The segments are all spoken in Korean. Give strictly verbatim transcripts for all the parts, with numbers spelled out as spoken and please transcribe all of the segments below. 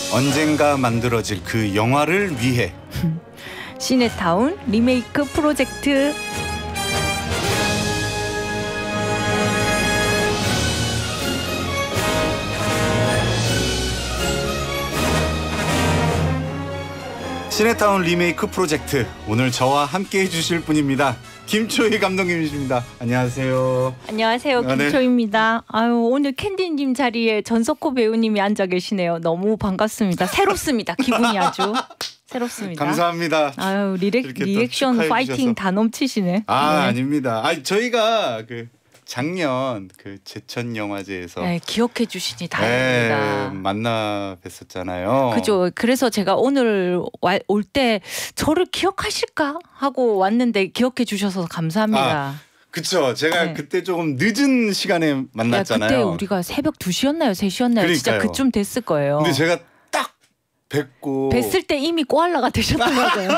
언젠가 만들어질 그 영화를 위해 시네타운 리메이크 프로젝트. 시네타운 리메이크 프로젝트, 오늘 저와 함께 해주실 분입니다. 김초희 감독님이십니다. 안녕하세요. 안녕하세요. 아, 네. 김초희입니다. 아유, 오늘 캔디님 자리에 전석호 배우님이 앉아 계시네요. 너무 반갑습니다. 새롭습니다. 기분이 아주 새롭습니다. 감사합니다. 아유, 리렉, 리액션 파이팅 다 넘치시네. 아, 네. 아닙니다. 아, 저희가 그 작년 그 제천 영화제에서 네, 기억해 주시니 다행입니다. 네, 만나 뵀었잖아요. 그죠. 그래서 제가 오늘 올 때 저를 기억하실까 하고 왔는데 기억해 주셔서 감사합니다. 아, 그쵸. 제가 네. 그때 조금 늦은 시간에 만났잖아요. 야, 그때 우리가 새벽 두 시였나요? 세 시였나요? 진짜 그러니까요. 그쯤 됐을 거예요. 근데 제가 딱 뵙고 뵀을 때 이미 꼬알라가 되셨더라고요.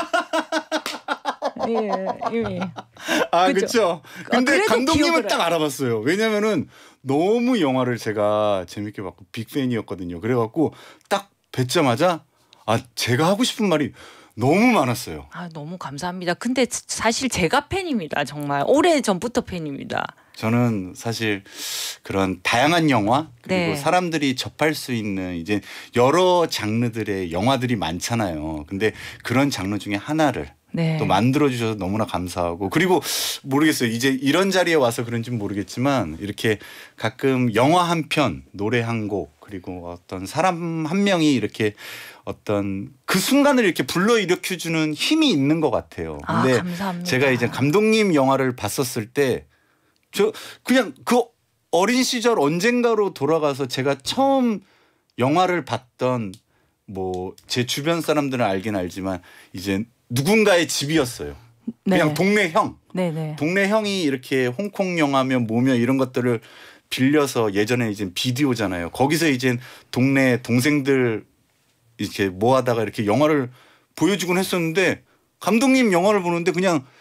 예, 이미. 아, 그죠? 그렇죠. 근데 그래도 감독님을 기억을 딱 알아봤어요. 왜냐면은 너무 영화를 제가 재밌게 봤고 빅팬이었거든요. 그래갖고 딱 뵙자마자 아, 제가 하고 싶은 말이 너무 많았어요. 아, 너무 감사합니다. 근데 사실 제가 팬입니다. 정말 오래 전부터 팬입니다. 저는 사실 그런 다양한 영화 그리고 네. 사람들이 접할 수 있는 이제 여러 장르들의 영화들이 많잖아요. 근데 그런 장르 중에 하나를 네. 또 만들어 주셔서 너무나 감사하고, 그리고 모르겠어요. 이제 이런 자리에 와서 그런지는 모르겠지만 이렇게 가끔 영화 한 편, 노래 한 곡, 그리고 어떤 사람 한 명이 이렇게 어떤 그 순간을 이렇게 불러일으켜 주는 힘이 있는 것 같아요. 아, 근데 감사합니다. 제가 이제 감독님 영화를 봤었을 때 저 그냥 그 어린 시절 언젠가로 돌아가서 제가 처음 영화를 봤던, 뭐 제 주변 사람들은 알긴 알지만 이제 누군가의 집이었어요. 네. 그냥 동네 형. 네네. 동네 형이 이렇게 홍콩 영화며 뭐며 이런 것들을 빌려서, 예전에 이제 비디오잖아요. 거기서 이제 동네 동생들 이렇게 모아다가 이렇게 영화를 보여주곤 했었는데, 감독님 영화를 보는데 그냥